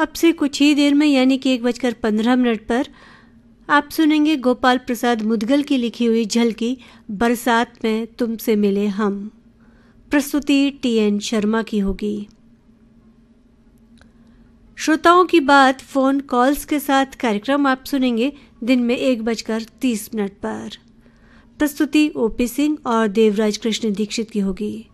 अब से कुछ ही देर में यानी कि 1:15 पर आप सुनेंगे गोपाल प्रसाद मुदगल की लिखी हुई झलकी बरसात में तुमसे मिले हम। प्रस्तुति TN शर्मा की होगी। श्रोताओं की बात फोन कॉल्स के साथ कार्यक्रम आप सुनेंगे दिन में 1:30 पर। प्रस्तुति OP सिंह और देवराज कृष्ण दीक्षित की होगी।